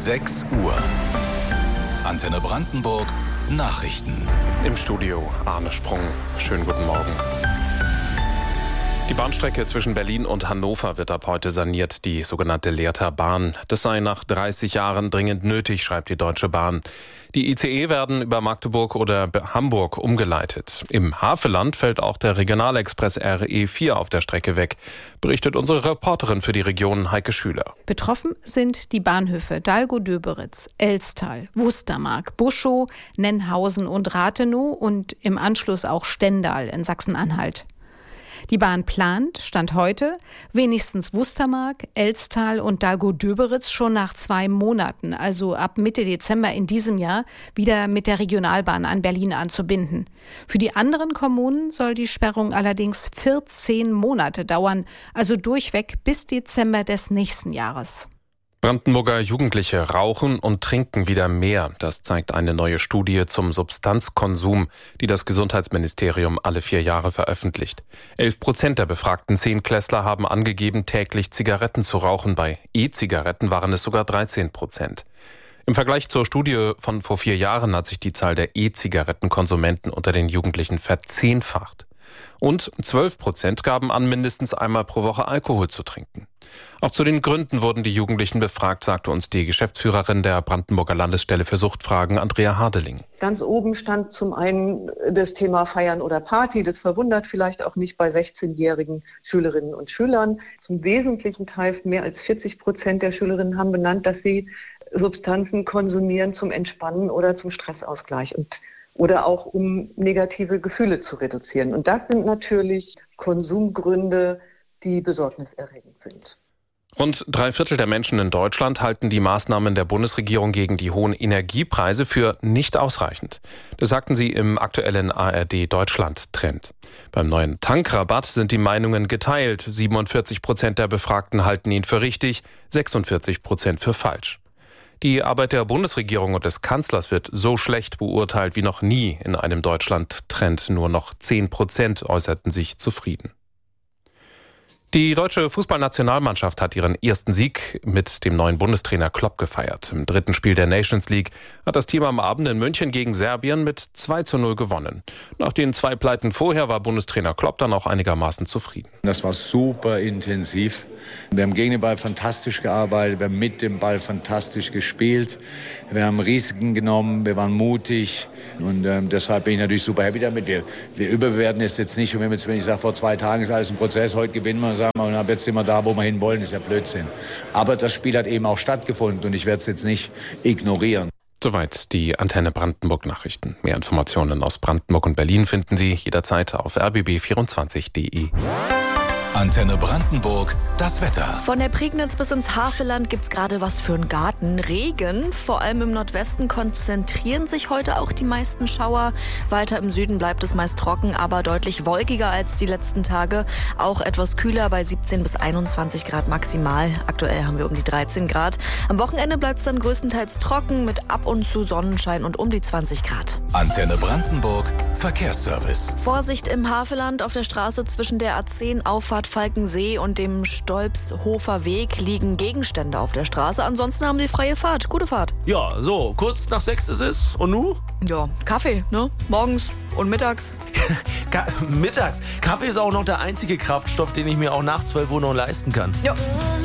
6 Uhr. Antenne Brandenburg Nachrichten. Im Studio Arne Sprung. Schönen guten Morgen. Die Bahnstrecke zwischen Berlin und Hannover wird ab heute saniert, die sogenannte Lehrter Bahn. Das sei nach 30 Jahren dringend nötig, schreibt die Deutsche Bahn. Die ICE werden über Magdeburg oder Hamburg umgeleitet. Im Havelland fällt auch der Regionalexpress RE4 auf der Strecke weg, berichtet unsere Reporterin für die Region Heike Schüler. Betroffen sind die Bahnhöfe Dahlgow-Döberitz, Elstal, Wustermark, Buschow, Nennhausen und Rathenow und im Anschluss auch Stendal in Sachsen-Anhalt. Die Bahn plant, Stand heute, wenigstens Wustermark, Elstal und Dahlgow-Döberitz schon nach 2 Monaten, also ab Mitte Dezember in diesem Jahr, wieder mit der Regionalbahn an Berlin anzubinden. Für die anderen Kommunen soll die Sperrung allerdings 14 Monate dauern, also durchweg bis Dezember des nächsten Jahres. Brandenburger Jugendliche rauchen und trinken wieder mehr. Das zeigt eine neue Studie zum Substanzkonsum, die das Gesundheitsministerium alle 4 Jahre veröffentlicht. 11% der befragten Zehntklässler haben angegeben, täglich Zigaretten zu rauchen. Bei E-Zigaretten waren es sogar 13%. Im Vergleich zur Studie von vor 4 Jahren hat sich die Zahl der E-Zigarettenkonsumenten unter den Jugendlichen verzehnfacht. Und 12% gaben an, mindestens einmal pro Woche Alkohol zu trinken. Auch zu den Gründen wurden die Jugendlichen befragt, sagte uns die Geschäftsführerin der Brandenburger Landesstelle für Suchtfragen, Andrea Hardeling. Ganz oben stand zum einen das Thema Feiern oder Party. Das verwundert vielleicht auch nicht bei 16-jährigen Schülerinnen und Schülern. Zum wesentlichen Teil, mehr als 40% der Schülerinnen haben benannt, dass sie Substanzen konsumieren zum Entspannen oder zum Stressausgleich oder auch um negative Gefühle zu reduzieren. Und das sind natürlich Konsumgründe, die besorgniserregend sind. Rund 3/4 der Menschen in Deutschland halten die Maßnahmen der Bundesregierung gegen die hohen Energiepreise für nicht ausreichend. Das sagten sie im aktuellen ARD-Deutschland-Trend. Beim neuen Tankrabatt sind die Meinungen geteilt. 47% der Befragten halten ihn für richtig, 46% für falsch. Die Arbeit der Bundesregierung und des Kanzlers wird so schlecht beurteilt wie noch nie in einem Deutschland-Trend. Nur noch 10% äußerten sich zufrieden. Die deutsche Fußballnationalmannschaft hat ihren ersten Sieg mit dem neuen Bundestrainer Klopp gefeiert. Im 3. Spiel der Nations League hat das Team am Abend in München gegen Serbien mit 2:0 gewonnen. Nach den 2 Pleiten vorher war Bundestrainer Klopp dann auch einigermaßen zufrieden. Das war super intensiv. Wir haben gegen den Ball fantastisch gearbeitet, wir haben mit dem Ball fantastisch gespielt. Wir haben Risiken genommen, wir waren mutig und deshalb bin ich natürlich super happy damit. Wir überbewerten es jetzt nicht und wenn ich sage, vor 2 Tagen ist alles ein Prozess, heute gewinnen wir, sagen wir, und ab jetzt sind wir da, wo wir hin wollen, ist ja Blödsinn. Aber das Spiel hat eben auch stattgefunden und ich werde es jetzt nicht ignorieren. Soweit die Antenne Brandenburg Nachrichten. Mehr Informationen aus Brandenburg und Berlin finden Sie jederzeit auf rbb24.de. Antenne Brandenburg, das Wetter. Von der Prignitz bis ins Havelland gibt's gerade was für einen Garten. Regen, vor allem im Nordwesten, konzentrieren sich heute auch die meisten Schauer. Weiter im Süden bleibt es meist trocken, aber deutlich wolkiger als die letzten Tage. Auch etwas kühler bei 17 bis 21 Grad maximal. Aktuell haben wir um die 13 Grad. Am Wochenende bleibt es dann größtenteils trocken mit ab und zu Sonnenschein und um die 20 Grad. Antenne Brandenburg, Verkehrsservice. Vorsicht im Havelland. Auf der Straße zwischen der A10 Auffahrt Falkensee und dem Stolpshofer Weg liegen Gegenstände auf der Straße. Ansonsten haben Sie freie Fahrt. Gute Fahrt. Ja, so, kurz nach 6 ist es. Und nu? Ja, Kaffee, ne? Morgens und mittags. Mittags. Kaffee ist auch noch der einzige Kraftstoff, den ich mir auch nach 12 Uhr noch leisten kann. Ja.